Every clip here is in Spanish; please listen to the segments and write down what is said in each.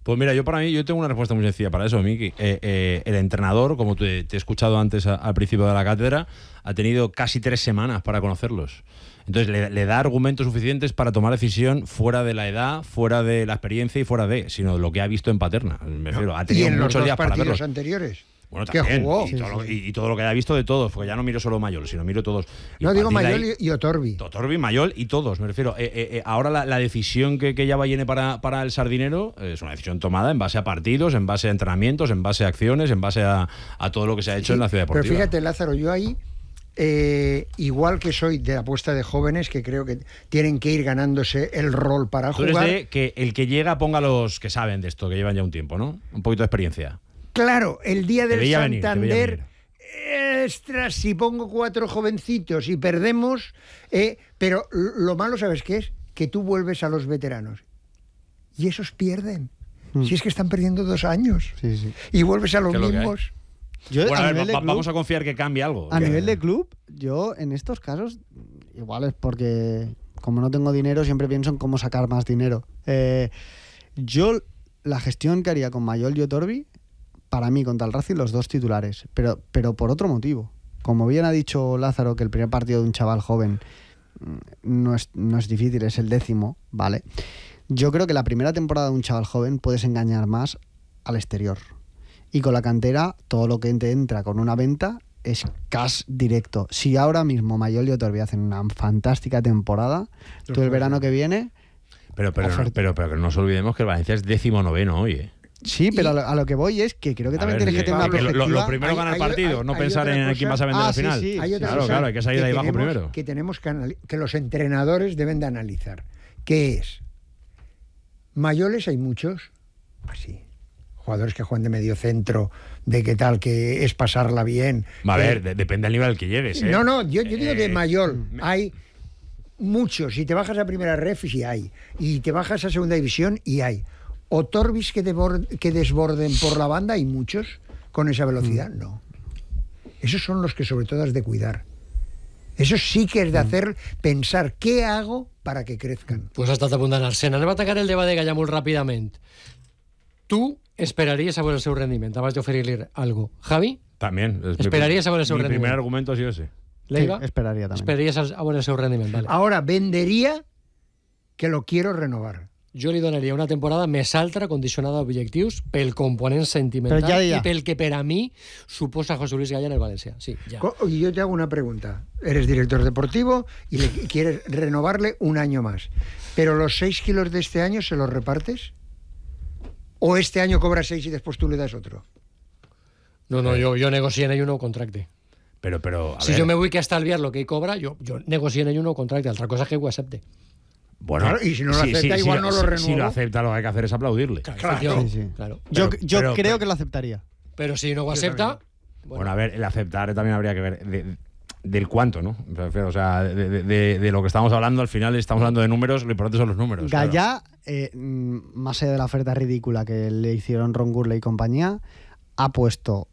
Pues mira, yo tengo una respuesta muy sencilla para eso, Miki. El entrenador, como te he escuchado antes al principio de la cátedra, ha tenido casi 3 semanas para conocerlos. Entonces le da argumentos suficientes para tomar decisión fuera de la edad, fuera de la experiencia y fuera de, sino lo que ha visto en Paterna. Me refiero, ha tenido ¿Y en muchos los días dos para verlos. partidos anteriores? Bueno, que también, jugó. Y todo lo que haya visto de todos, porque ya no miro solo Mayol, sino miro todos. Y no, digo Mayol ahí, y Otorbi. Otorbi, Mayol y todos, me refiero. Ahora la decisión que ya va Yene para el Sardinero es una decisión tomada en base a partidos, en base a entrenamientos, en base a acciones, en base a todo lo que se ha hecho en la ciudad deportiva. Pero fíjate, Lázaro, yo ahí, igual que soy de apuesta de jóvenes, que creo que tienen que ir ganándose el rol para Tú jugar. eres de que el que llega ponga a los que saben de esto, que llevan ya un tiempo, ¿no? Un poquito de experiencia. Claro, el día del Santander, extras, si pongo 4 jovencitos y perdemos, pero lo malo, ¿sabes qué es? Que tú vuelves a los veteranos y esos pierden. Si es que están perdiendo 2 años. Sí. Y vuelves a los mismos. Bueno, a ver, vamos a confiar que cambie algo. A nivel de club, yo en estos casos, igual es porque como no tengo dinero, siempre pienso en cómo sacar más dinero. Yo la gestión que haría con Mayol y Otorbi, para mí, contra el Racing, los 2 titulares, pero por otro motivo. Como bien ha dicho Lázaro, que el primer partido de un chaval joven no es difícil, es el 10º, ¿vale? Yo creo que la primera temporada de un chaval joven puedes engañar más al exterior. Y con la cantera, todo lo que te entra con una venta es cash directo. Si ahora mismo Mayol y Otorbi hacen una fantástica temporada, tú el verano que viene... Pero que no nos olvidemos que el Valencia es 19º hoy, Sí, pero a lo que voy es que creo que también tienes que tener una perspectiva. Lo primero gana el partido, no pensar en quién vas a vender al final. Sí. Claro, hay que salir de ahí abajo primero. Que tenemos que los entrenadores deben de analizar. ¿Qué es? Mayoles hay muchos, así. Jugadores que juegan de medio centro, de qué tal, que es pasarla bien. A ver, depende del nivel al que llegues. No, yo digo de Mayol. Hay muchos. Si te bajas a primera ref, sí hay. Y te bajas a segunda división, y hay. Otorbis que desborden por la banda, hay muchos. Con esa velocidad, no. Esos son los que sobre todo has de cuidar. Eso sí que es de hacer pensar què hago para que crezcan. Pues ha estat a punt d'anar-se'n. Anem a atacar el debat de Gallà molt ràpidament. Tu esperaries a veure el seu rendiment abans d'oferir-li algo. Javi? También. Esperaries a veure el seu rendiment. Mi primer argumento ha sido ese. Leiva? Sí, esperaría también. Esperaries a veure el seu rendiment. Vale. Ahora, vendería que lo quiero renovar. Jo li donaria una temporada més altra, condicionada a objectius, pel component sentimental ja. i pel que per a mi suposa José Luis Gallà en el Valencia. Sí, ya. Y yo te hago una pregunta. Eres director deportivo y quieres renovarle un año más. ¿Pero los 6 kilos de este año se los repartes? ¿O este año cobras 6 y después tú le das otro? No, jo negocio en ell un nou contracte. Pero a si ver. jo me vull que estalviar lo que ell cobra, jo negocio en ell un nou contracte. Altra cosa és que ho accepte. Bueno, claro, y si no lo acepta, igual no lo renuevo. Si lo acepta, lo que hay que hacer es aplaudirle. Claro. Yo creo que lo aceptaría. Pero si no lo acepta... Bueno, a ver, el aceptar también habría que ver del cuánto, ¿no? O sea, de lo que estamos hablando, al final estamos hablando de números, lo importante son los números. Gallà, más allá de la oferta ridícula que le hicieron Ron Gurley y compañía, ha puesto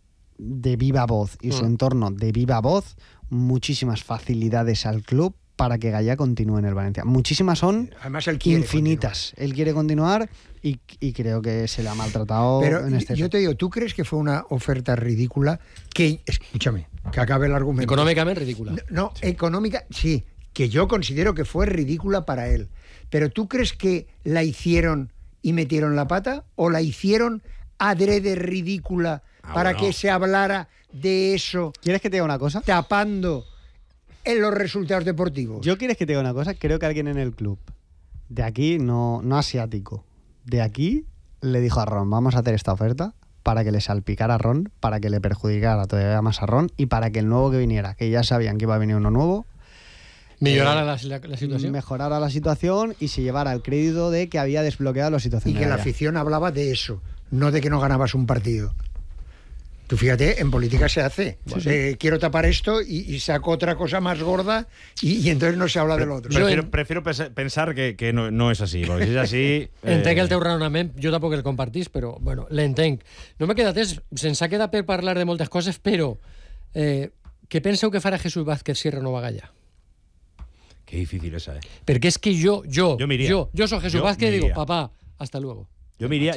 de viva voz y su entorno de viva voz muchísimas facilidades al club para que Gallà continúe en el Valencia. Muchísimas son. Además, él quiere infinitas. Continuar. Él quiere continuar y creo que se le ha maltratado. Pero en este yo te digo, ¿tú crees que fue una oferta ridícula? Que, escúchame, que acabe el argumento. Económicamente ridícula. No, económica, sí, que yo considero que fue ridícula para él. Pero ¿tú crees que la hicieron y metieron la pata? ¿O la hicieron adrede ridícula para que se hablara de eso? ¿Quieres que te diga una cosa? Tapando en los resultados deportivos. Yo quieres que te diga una cosa, creo que alguien en el club, de aquí, no asiático, de aquí le dijo a Ron, vamos a hacer esta oferta para que le salpicara a Ron, para que le perjudicara todavía más a Ron y para que el nuevo que viniera, que ya sabían que iba a venir uno nuevo, mejorara la situación. Mejorara la situación y se llevara el crédito de que había desbloqueado la situación. Y que la afición hablaba de eso, no de que no ganabas un partido. Tú fíjate, en política se hace. Quiero tapar esto y saco otra cosa más gorda y entonces no se habla del otro. Prefiero pensar que no és així, perquè si és així... Entenc el teu raonament, jo tampoc el compartís, però bueno, l'entenc. No m'he quedat se'ns ha quedat per parlar de moltes coses, però què penseu que farà Jesús Vázquez si renova Gallà? Qué difícil esa, Perquè és que jo soy Jesús Vázquez y digo, iría. papá, hasta luego. Yo me iría,